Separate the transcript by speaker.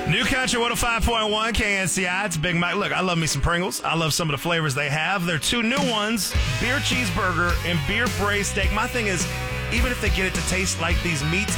Speaker 1: New Country 105.1 KNCI. It's Big Mike. Look, I love me some Pringles. I love some of the flavors they have. There are two new ones, beer cheeseburger and beer braised steak. My thing is, even if they get it to taste like these meats,